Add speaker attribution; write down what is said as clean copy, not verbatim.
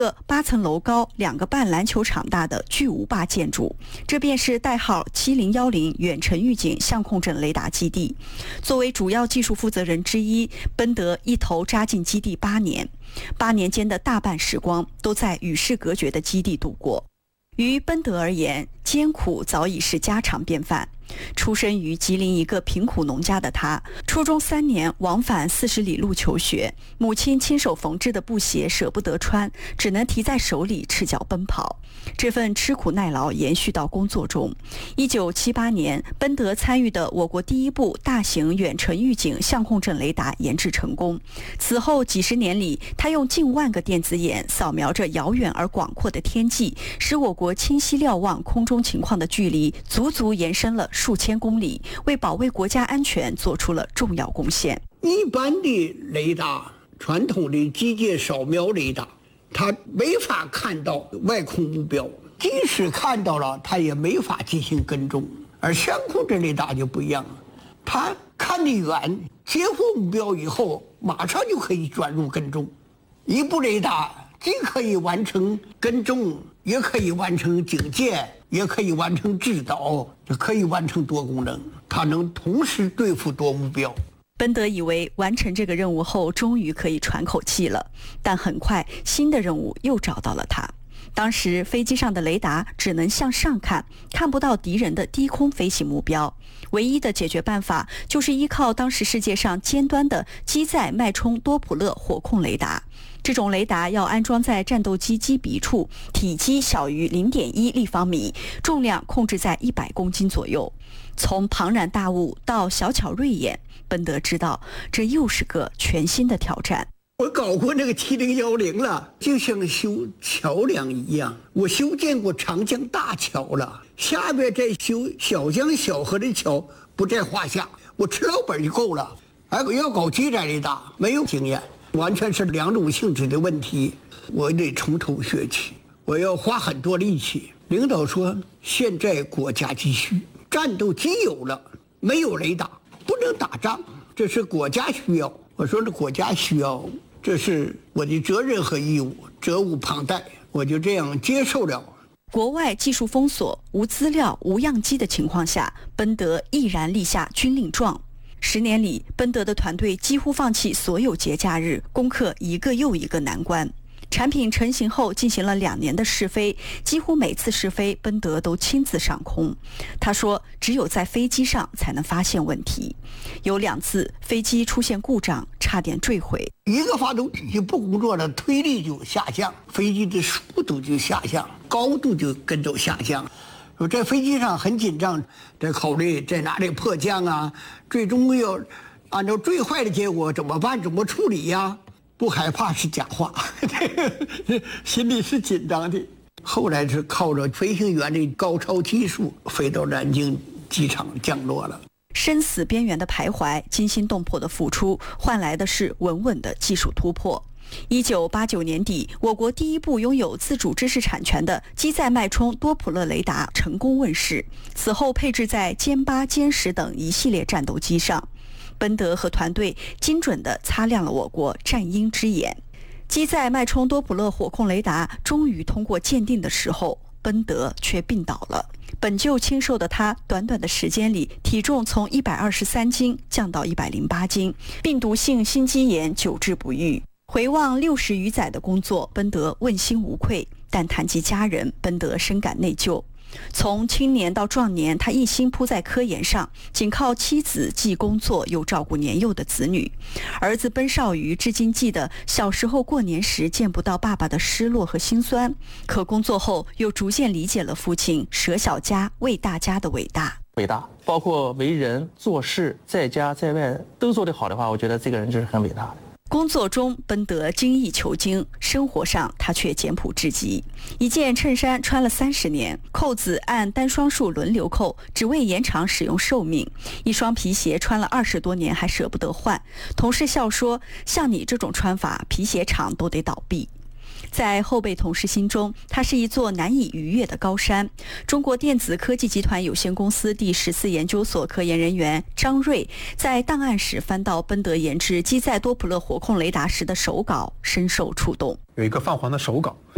Speaker 1: 个8层楼高、2个半篮球场大的巨无霸建筑，这便是代号7010远程预警相控阵雷达基地。作为主要技术负责人之一，奔德一头扎进基地8年，8年间的大半时光都在与世隔绝的基地度过。于奔德而言，艰苦早已是家常便饭。出身于吉林一个贫苦农家的他，初中3年往返40里路求学，母亲亲手缝制的布鞋舍不得穿，只能提在手里赤脚奔跑。这份吃苦耐劳延续到工作中。1978年，奔德参与的我国第一部大型远程预警相控阵雷达研制成功。此后几十年里，他用近万个电子眼扫描着遥远而广阔的天际，使我国清晰瞭望空中情况的距离足足延伸了数千公里，为保卫国家安全做出了重要贡献。
Speaker 2: 一般的雷达，传统的机械扫描雷达，它没法看到外空目标，即使看到了，它也没法进行跟踪。而相控阵雷达就不一样了，它看得远，截获目标以后，马上就可以转入跟踪。一部雷达既可以完成跟踪，也可以完成警戒，也可以完成制导，也可以完成多功能，它能同时对付多目标。
Speaker 1: 奔德以为完成这个任务后，终于可以喘口气了，但很快新的任务又找到了他。当时飞机上的雷达只能向上看，看不到敌人的低空飞行目标。唯一的解决办法就是依靠当时世界上尖端的机载脉冲多普勒火控雷达。这种雷达要安装在战斗机机鼻处，体积小于0.1立方米，重量控制在100公斤左右。从庞然大物到小巧锐眼，奔德知道这又是个全新的挑战。
Speaker 2: 我搞过那个7010了，就像修桥梁一样，我修建过长江大桥了，下面再修小江小河的桥不在话下，我吃老本就够了。还要搞机载雷达，没有经验，完全是两种性质的问题，我得从头学起，我要花很多力气。领导说现在国家急需，战斗机有了，没有雷达不能打仗，这是国家需要。我说这国家需要，这是我的责任和义务，责无旁贷，我就这样接受了。
Speaker 1: 国外技术封锁、无资料、无样机的情况下，奔德毅然立下军令状。10年里，奔德的团队几乎放弃所有节假日，攻克一个又一个难关。产品成型后，进行了2年的试飞，几乎每次试飞，奔德都亲自上空。他说，只有在飞机上才能发现问题。有2次飞机出现故障，差点坠毁。
Speaker 2: 一个发动机不工作了，推力就下降，飞机的速度就下降，高度就跟着下降。说在飞机上很紧张，在考虑在哪里迫降啊，最终要按照最坏的结果怎么办，怎么处理呀？不害怕是假话，心里是紧张的。后来是靠着飞行员的高超技术飞到南京机场降落了。
Speaker 1: 生死边缘的徘徊，惊心动魄的付出，换来的是稳稳的技术突破。1989年底，我国第一部拥有自主知识产权的机载脉冲多普勒雷达成功问世，此后配置在歼8、歼10等一系列战斗机上。奔德和团队精准地擦亮了我国战鹰之眼。机载脉冲多普勒火控雷达终于通过鉴定的时候，奔德却病倒了。本就清瘦的他，短短的时间里，体重从123斤降到108斤，病毒性心肌炎久治不愈。回望60余载的工作，奔德问心无愧，但谈及家人，奔德深感内疚。从青年到壮年，他一心扑在科研上，仅靠妻子既工作又照顾年幼的子女。儿子奔少宇至今记得小时候过年时见不到爸爸的失落和心酸，可工作后又逐渐理解了父亲舍小家为大家的伟大。
Speaker 3: 包括为人做事，在家在外都做得好的话，我觉得这个人就是很伟大的。
Speaker 1: 工作中，奔德精益求精；生活上，他却简朴至极。一件衬衫穿了30年，扣子按单双数轮流扣，只为延长使用寿命；一双皮鞋穿了20多年，还舍不得换。同事笑说：“像你这种穿法，皮鞋厂都得倒闭。”在后辈同事心中，它是一座难以逾越的高山。中国电子科技集团有限公司第14研究所科研人员张瑞在档案室翻到奔德研制机载多普勒火控雷达时的手稿，深受触动。
Speaker 4: 有一个泛黄的手稿，